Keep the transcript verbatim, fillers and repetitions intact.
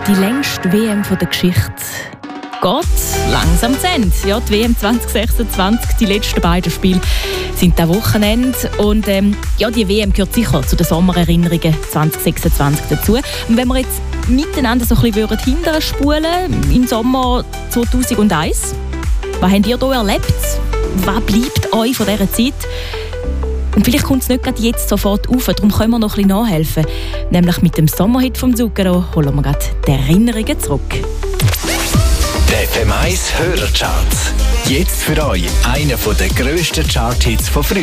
die längste W M der Geschichte geht langsam zu Ende. Ja, die W M zwanzig sechsundzwanzig, die letzten beiden Spiele sind am Wochenende. Und ähm, ja, die W M gehört sicher zu den Sommererinnerungen zwanzig sechsundzwanzig dazu. Und wenn wir jetzt miteinander so ein bisschen hinterher spulen im Sommer zweitausendeins, was habt ihr hier erlebt? Was bleibt euch von dieser Zeit? Und vielleicht kommt es nicht gerade jetzt sofort auf, darum können wir noch ein bisschen nachhelfen. Nämlich mit dem Sommerhit vom Zucchero holen wir gerade die Erinnerungen zurück. Der F M eins Hörercharts. Jetzt für euch einer der grössten Charthits von früher.